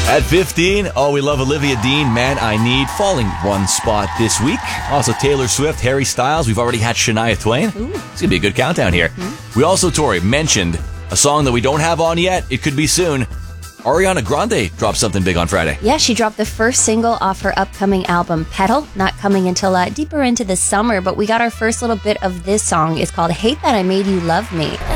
At 15, we love Olivia Dean, Man I Need, falling one spot this week. Also Taylor Swift, Harry Styles. We've already had Shania Twain. Ooh. It's going to be a good countdown here. Mm-hmm. We also, Tori, mentioned a song that we don't have on yet. It could be soon. Ariana Grande dropped something big on Friday. Yeah, she dropped the first single off her upcoming album, Petal, not coming until deeper into the summer, but we got our first little bit of this song. It's called Hate That I Made You Love Me.